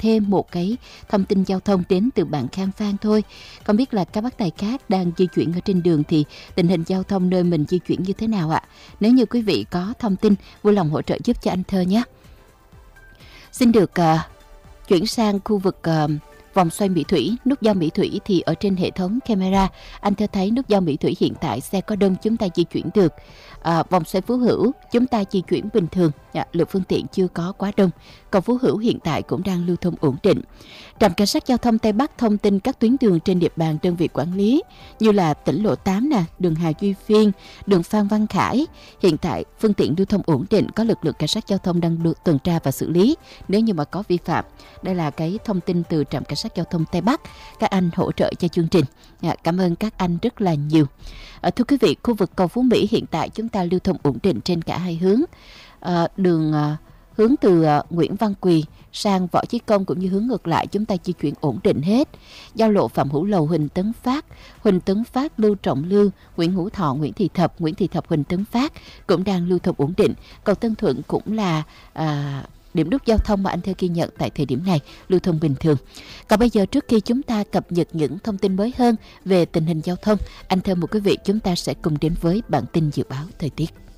thêm một cái thông tin giao thông đến từ bạn Khang Phan thôi. Không biết là các bác tài khác đang di chuyển ở trên đường thì tình hình giao thông nơi mình di chuyển như thế nào ạ? Nếu như quý vị có thông tin, vui lòng hỗ trợ giúp cho anh Thơ nhé. Xin được chuyển sang khu vực vòng xoay Mỹ Thủy, nút giao Mỹ Thủy thì ở trên hệ thống camera, anh Thơ thấy nút giao Mỹ Thủy hiện tại xe có đông, chúng ta di chuyển được. Vòng xoay Phú Hữu chúng ta di chuyển bình thường, lượng phương tiện chưa có quá đông. Cầu Phú Hữu hiện tại cũng đang lưu thông ổn định. Trạm cảnh sát giao thông Tây Bắc thông tin các tuyến đường trên địa bàn đơn vị quản lý như là tỉnh lộ 8 nè, đường Hà Duy Phiên, đường Phan Văn Khải. Hiện tại phương tiện lưu thông ổn định, có lực lượng cảnh sát giao thông đang được tuần tra và xử lý nếu như mà có vi phạm. Đây là cái thông tin từ trạm cảnh sát giao thông Tây Bắc, các anh hỗ trợ cho chương trình. Cảm ơn các anh rất là nhiều. Thưa quý vị, khu vực cầu Phú Mỹ hiện tại chúng ta lưu thông ổn định trên cả hai hướng. Đường hướng từ Nguyễn Văn Quỳ sang Võ Chí Công cũng như hướng ngược lại chúng ta di chuyển ổn định hết. Giao lộ Phạm Hữu Lầu, Huỳnh Tấn Phát, Lưu Trọng Lưu, Nguyễn Hữu Thọ, Nguyễn Thị Thập, Huỳnh Tấn Phát cũng đang lưu thông ổn định. Cầu Tân Thuận cũng là điểm nút giao thông mà anh Thơ ghi nhận tại thời điểm này, lưu thông bình thường. Còn bây giờ, trước khi chúng ta cập nhật những thông tin mới hơn về tình hình giao thông, anh Thơ mời quý vị chúng ta sẽ cùng đến với bản tin dự báo thời tiết.